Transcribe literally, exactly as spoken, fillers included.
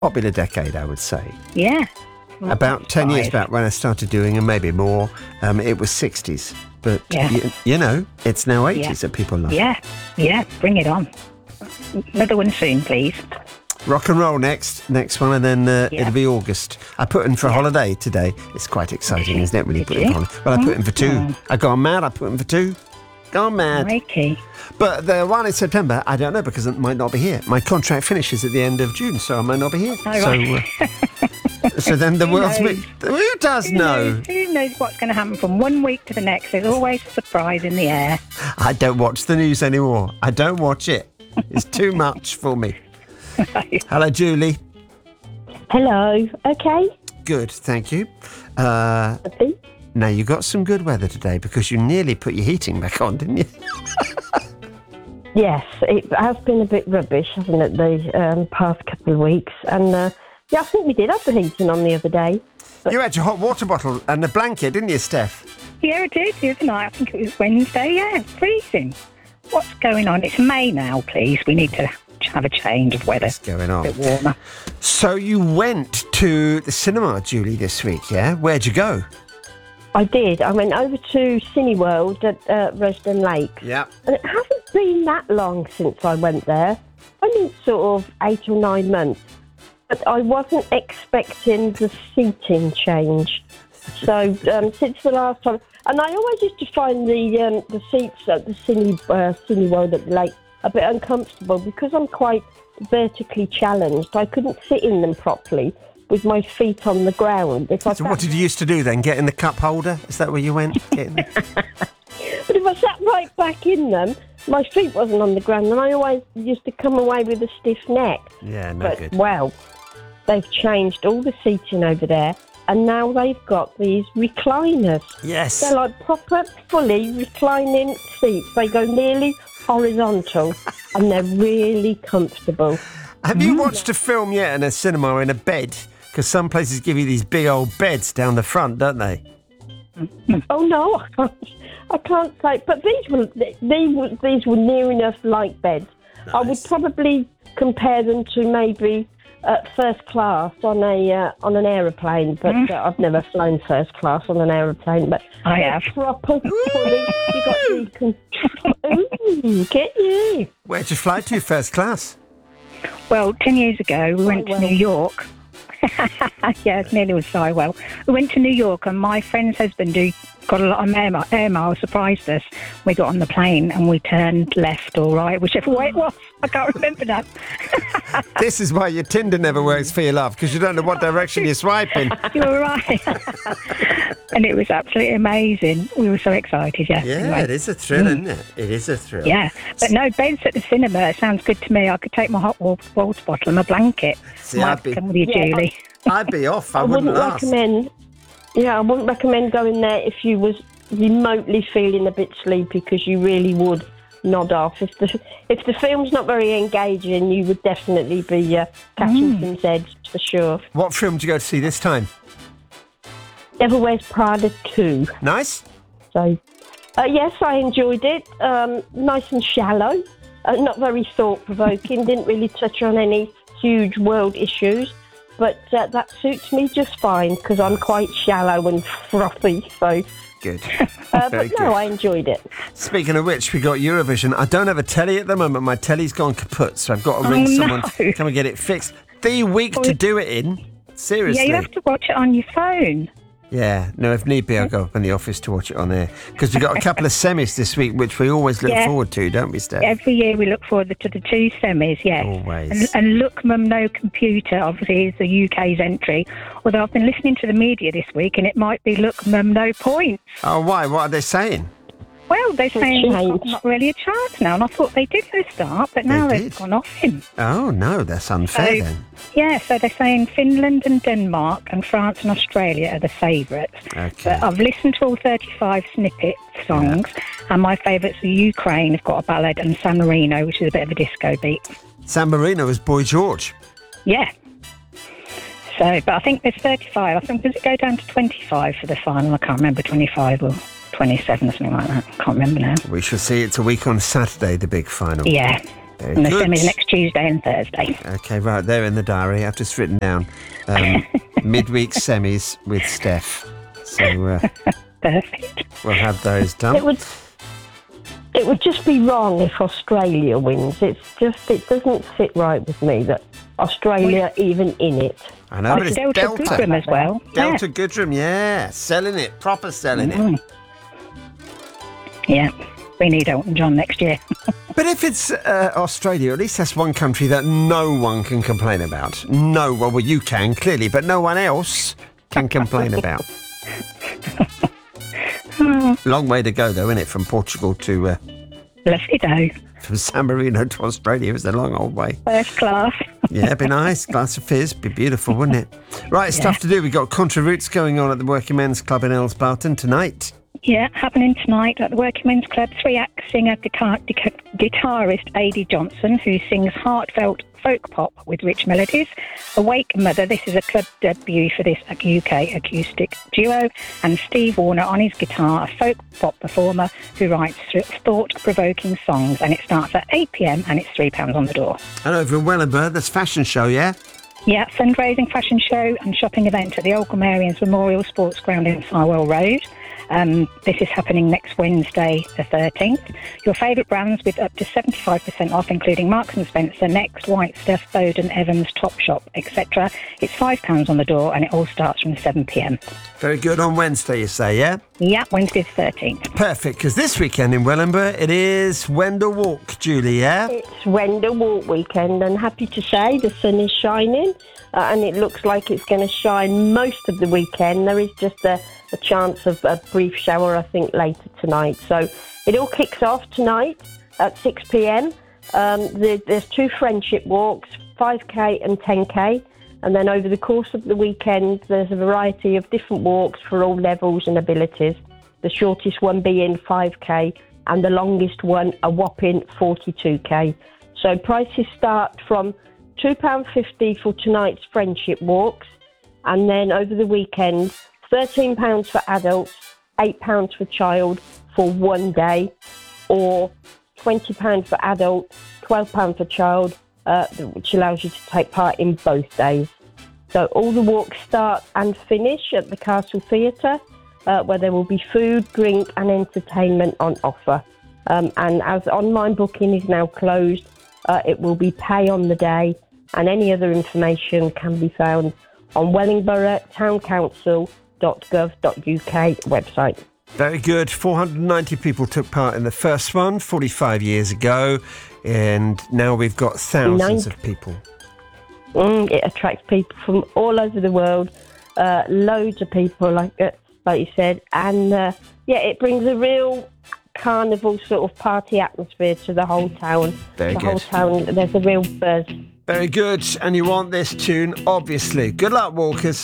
popular decade, I would say. Yeah. About ten years back when I started doing them, maybe more, um, it was sixties. But, Yeah. you, you know, it's now eighties Yeah. that people love. Yeah, yeah, bring it on. Another one soon, please. Rock and roll next, next one, and then uh, Yeah. it'll be August. I put in for a Yeah. holiday today. It's quite exciting, isn't it, when you Did put in you? for holiday? Well, I put in for two. Mm. I gone mad, I put in for two. Gone mad. Crikey. But the one in September, I don't know, because it might not be here. My contract finishes at the end of June, so I might not be here. Oh, so, right. uh, so then the Who world's... knows? mi- Who does Who know? knows, who knows what's going to happen from one week to the next? There's always a surprise in the air. I don't watch the news anymore. I don't watch it. It's too much for me. Hello, Julie. Hello. Okay. Good, thank you. Uh, Happy? now, you got some good weather today because you nearly put your heating back on, didn't you? Yes, it has been a bit rubbish, hasn't it, the um, past couple of weeks? And uh, yeah, I think we did have the heating on the other day. You had your hot water bottle and a blanket, didn't you, Steph? Yeah, it is, isn't it? I think it was Wednesday. Yeah, it's freezing. What's going on? It's May now, please. We need to have a change of weather. What's going on? A bit warmer. So you went to the cinema, Julie, this week, yeah? Where'd you go? I did. I went over to Cineworld at uh, Resden Lake. Yeah. And it hasn't been that long since I went there. Only sort of eight or nine months. But I wasn't expecting the seating change. So um, since the last time... And I always used to find the um, the seats at the Cine, uh, Cineworld at the lake a bit uncomfortable because I'm quite vertically challenged. I couldn't sit in them properly with my feet on the ground. If I So sat, what did you used to do then? Get in the cup holder? Is that where you went? Get in the... but if I sat right back in them, my feet wasn't on the ground, and I always used to come away with a stiff neck. Yeah, no But, good. well, they've changed all the seating over there, and now they've got these recliners. Yes. They're like proper, fully reclining seats. They go nearly horizontal, and they're really comfortable. Have you watched a film yet in a cinema in a bed? Because some places give you these big old beds down the front, don't they? Oh no, I can't, I can't say. But these were these were these were near enough like beds. I would Nice. probably compare them to maybe uh, first class on a uh, on an aeroplane. But uh, I've never flown first class on an aeroplane. But I they're have. proper fully. You got the control. Ooh, get you. Where'd you fly to first class? Well, ten years ago, we went well. to New York. Yeah, it nearly was so well. We went to New York, and my friend's husband, who got a lot of air, mi- air miles, surprised us. We got on the plane, and we turned left or right, whichever way it was. I can't remember that. This is why your Tinder never works for your love, because you don't know what direction you're swiping. You were right. And it was absolutely amazing. We were so excited, yeah. Yeah, Anyway. it is a thrill, isn't it? It is a thrill. Yeah, but no beds at the cinema. It sounds good to me. I could take my hot wa- water bottle and my blanket. See, Might I'd be- come with you, Yeah, Julie. I'd be off. I, I wouldn't wouldn't last. recommend. Yeah, I wouldn't recommend going there if you was remotely feeling a bit sleepy, because you really would nod off. If the if the film's not very engaging, you would definitely be uh, catching some zeds for sure. What film did you go to see this time? Devil Wears Prada two. Nice? So, uh, yes, I enjoyed it. Um, nice and shallow, uh, not very thought-provoking. Didn't really touch on any huge world issues, but uh, that suits me just fine because I'm quite shallow and frothy. So, Good. uh, Very but no, good. I enjoyed it. Speaking of which, we got Eurovision. I don't have a telly at the moment. My telly's gone kaput, so I've got to ring Oh, someone no. to come and get it fixed. The week to do it in. Seriously. Yeah, you have to watch it on your phone. Yeah, no, if need be, I'll go up in the office to watch it on there. Because we've got a couple of semis this week, which we always look Yeah. forward to, don't we, Steph? Every year we look forward to the two semis, yes. Always. And, and Look Mum No Computer, obviously, is the U K's entry. Although I've been listening to the media this week, and it might be Look Mum No Points. Oh, why? What are they saying? Well, they're saying it's changed. not really a chance now, and I thought they did at the start, but now They they've did. gone off him. Oh, no, that's unfair So- then. Yeah, so they're saying Finland and Denmark and France and Australia are the favourites. Okay. But I've listened to all thirty-five snippet songs, and my favourites are Ukraine, have got a ballad, and San Marino, which is a bit of a disco beat. San Marino is Boy George. Yeah. So, but I think there's thirty-five. I think, does it go down to twenty-five for the final? I can't remember, twenty-five or twenty-seven or something like that. I can't remember now. We shall see. It's a week on Saturday, the big final. Yeah. Very and the good. semis next Tuesday and Thursday. Okay, right, there in the diary. I've just written down um, midweek semis with Steph. So uh, Perfect. we'll have those done. It would, it would just be wrong if Australia wins. It's just, it doesn't sit right with me that Australia even in it. I know, but it's Delta, Delta. Goodrum as well. Delta Goodrum, yeah. Selling it, proper selling Mm. it. Yeah. yeah. We need Elton John next year. But if it's uh, Australia, at least that's one country that no one can complain about. No, well, well, you can, clearly, but no one else can complain about. Long way to go, though, isn't it, from Portugal to... Uh, Lovely dough. from San Marino to Australia. It's a long old way. First class. Yeah, it'd be nice. Glass of fizz. Be beautiful, wouldn't it? Right, stuff to do. We've got Contra Roots going on at the Working Men's Club in Elsbarton tonight. Yeah, happening tonight at the Working Men's Club. Three-act singer, guitar, guitar, guitarist Adi Johnson, who sings heartfelt folk pop with rich melodies. Awake Mother, this is a club debut for this U K acoustic duo. And Steve Warner on his guitar, a folk pop performer who writes thought-provoking songs. And it starts at eight p.m. and it's three pounds on the door. And over in Wellingborough, there's fashion show, yeah? Yeah, fundraising, fashion show and shopping event at the Old Grammarians Memorial Sports Ground in Farwell Road. Um, this is happening next Wednesday, the thirteenth. Your favourite brands with up to seventy-five percent off, including Marks and Spencer, Next, White Stuff, Bowden, Evans, Topshop, et cetera. It's five pounds on the door and it all starts from seven p.m. Very good. On Wednesday, you say, yeah? Yeah, Wednesday the thirteenth. Perfect, because this weekend in Wellingborough, it is Wendell Walk, Julie, yeah? It's Wendell Walk weekend, and happy to say the sun is shining, uh, and it looks like it's going to shine most of the weekend. There is just a, a chance of a brief shower, I think, later tonight. So it all kicks off tonight at six p.m. Um, there, there's two friendship walks, five k and ten k. And then over the course of the weekend, there's a variety of different walks for all levels and abilities. The shortest one being five k and the longest one a whopping forty-two k. So prices start from two pounds fifty for tonight's friendship walks. And then over the weekend, thirteen pounds for adults, eight pounds for child for one day, or twenty pounds for adult, twelve pounds for child, uh, which allows you to take part in both days. So all the walks start and finish at the Castle Theatre, uh, where there will be food, drink and entertainment on offer. Um, and as online booking is now closed, uh, it will be pay on the day, and any other information can be found on Wellingborough Town Council dot gov dot uk website. Very good. four hundred ninety people took part in the first one forty-five years ago, and now we've got thousands Nine. of people. Mm, it attracts people from all over the world, uh, loads of people, like uh, like you said, and uh, yeah, it brings a real carnival sort of party atmosphere to the whole town. Very the good. whole town, there's a real buzz. Very good. And you want this tune, obviously. Good luck, walkers.